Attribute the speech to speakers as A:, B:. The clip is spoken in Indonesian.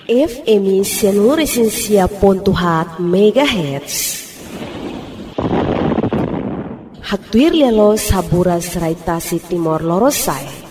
A: FM Seluruh Pontuhat MHz. Hatuir lelo sabura serai Tasik Timor Lorosai.